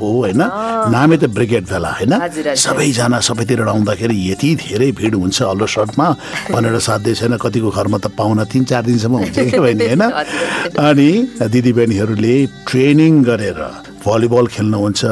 हो होइन, नामै त ब्रिगेड भेला होइन, सबैजना सबैतिर आउँदाखेरि यति धेरै भिड हुन्छ अल्लो सर्टमा भनेर साध्य छैन। कतिको घरमा त पाहुना 3-4 दिनसम्म हुन्छ क्या बहिनी होइन। अनि दिदीबहिनीहरूले ट्रेनिङ गरेर भलिबल खेल्नुहुन्छ,